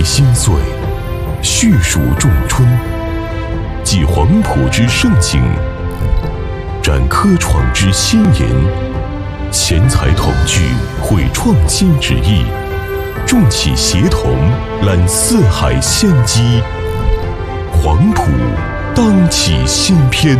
新岁，序属仲春，继黄埔之盛景，展科创之新颖，贤才同聚，绘创新之意，众启协同，揽四海先机。黄埔当启新篇。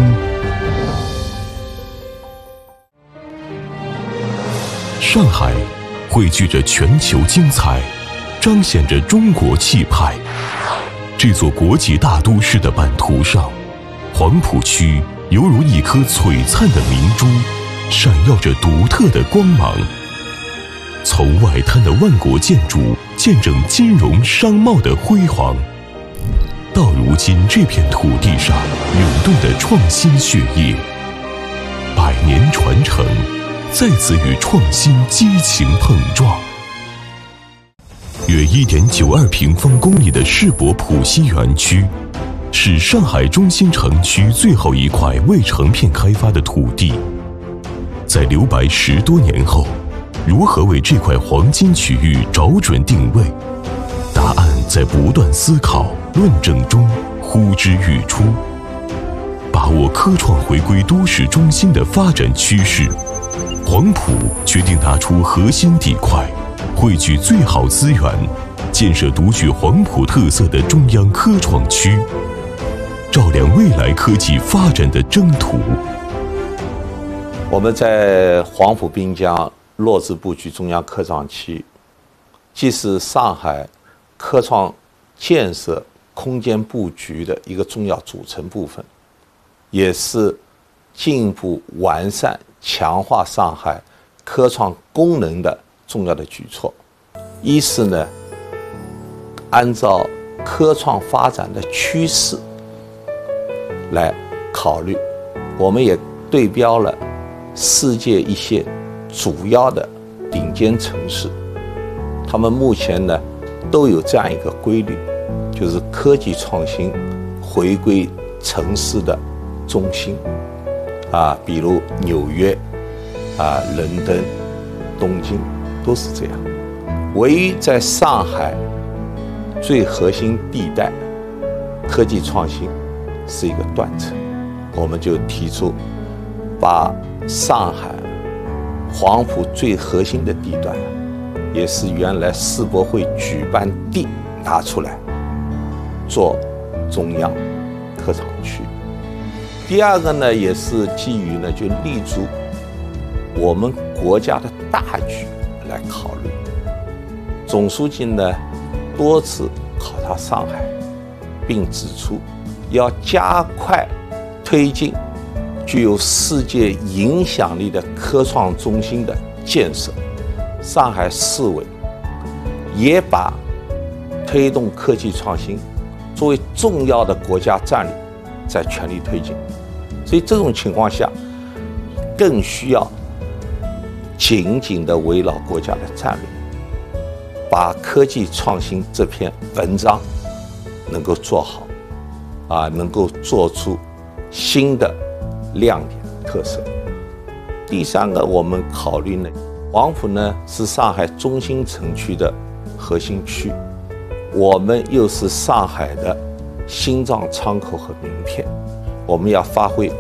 上海汇聚着全球精彩，彰显着中国气派。这座国际大都市的版图上，黄埔区犹如一颗璀璨的明珠，闪耀着独特的光芒。从外滩的万国建筑见证金融商贸的辉煌，到如今这片土地上涌动的创新血液，百年传承再次与创新激情碰撞。约1.92平方公里的世博浦西园区，是上海中心城区最后一块未成片开发的土地。在留白10多年后，如何为这块黄金区域找准定位？答案在不断思考、论证中呼之欲出。把握科创回归都市中心的发展趋势，黄埔决定拿出核心地块，汇聚最好资源，建设独具黄埔特色的中央科创区，照亮未来科技发展的征途。 我们在黄埔滨江落字布局中央科创区，既是上海科创建设空间布局的一个重要组成部分，也是进一步完善强化上海科创功能的重要的举措。一是呢，按照科创发展的趋势来考虑，我们也对标了世界一些主要的顶尖城市，他们目前呢都有这样一个规律，就是科技创新回归城市的中心比如纽约伦敦、东京都是这样。唯一在上海最核心地带科技创新是一个断层，我们就提出把上海黄埔最核心的地段，也是原来世博会举办地拿出来做中央科创区。第二个呢，也是基于呢，就立足我们国家的大局来考虑。总书记呢多次考察上海，并指出要加快推进具有世界影响力的科创中心的建设。上海市委也把推动科技创新作为重要的国家战略在全力推进。所以这种情况下，更需要紧紧地围绕国家的战略，把科技创新这篇文章能够做好能够做出新的亮点特色。第三个，我们考虑呢，黄埔呢是上海中心城区的核心区，我们又是上海的心脏窗口和名片，我们要发挥